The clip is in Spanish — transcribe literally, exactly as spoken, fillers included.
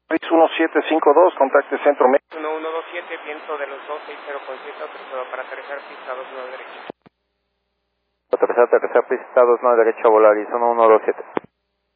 seis uno siete cinco dos, contacte Centro Médico. uno uno dos siete, viento de los dos seis cero con siete, autorizado para aterrizar, pista dos nueve derecha. Autorizado, aterrizar, pista dos nueve derecha, Volaris uno uno dos siete.